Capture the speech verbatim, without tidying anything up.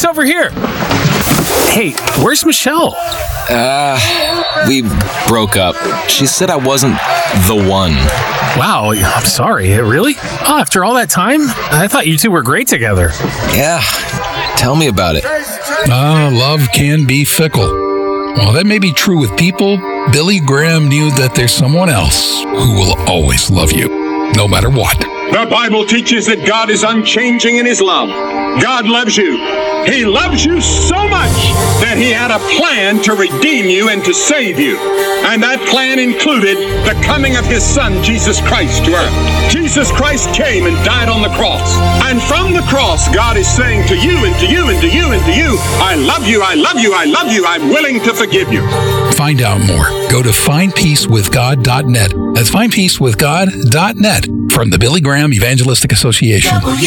She's over here. Hey, where's Michelle? Uh, we broke up. She said I wasn't the one. Wow, I'm sorry. Really? Oh, after all that time? I thought you two were great together. Yeah, tell me about it. Ah, love can be fickle. While that may be true with people, Billy Graham knew that there's someone else who will always love you, no matter what. The Bible teaches that God is unchanging in his love. God loves you. He loves you so much that he had a plan to redeem you and to save you. And that plan included the coming of his son, Jesus Christ, to earth. Jesus Christ came and died on the cross. And from the cross, God is saying to you and to you and to you and to you, I love you, I love you, I love you, I'm willing to forgive you. Find out more. Go to find peace with god dot net. That's find peace with god dot net from the Billy Graham Evangelistic Association.